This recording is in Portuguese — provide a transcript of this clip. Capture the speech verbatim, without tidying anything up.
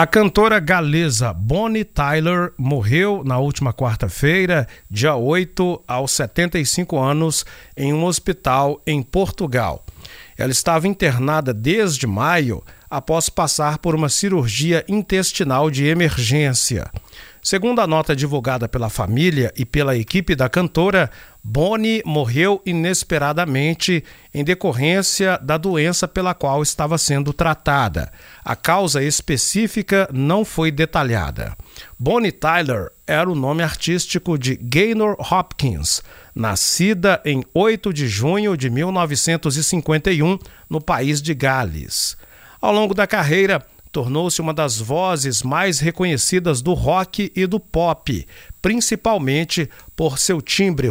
A cantora galesa Bonnie Tyler morreu na última quarta-feira, dia oito, aos setenta e cinco anos, em um hospital em Portugal. Ela estava internada desde maio após passar por uma cirurgia intestinal de emergência. Segundo a nota divulgada pela família e pela equipe da cantora, Bonnie morreu inesperadamente em decorrência da doença pela qual estava sendo tratada. A causa específica não foi detalhada. Bonnie Tyler era o nome artístico de Gaynor Hopkins, nascida em oito de junho de mil novecentos e cinquenta e um no país de Gales. Ao longo da carreira, tornou-se uma das vozes mais reconhecidas do rock e do pop, principalmente por seu timbre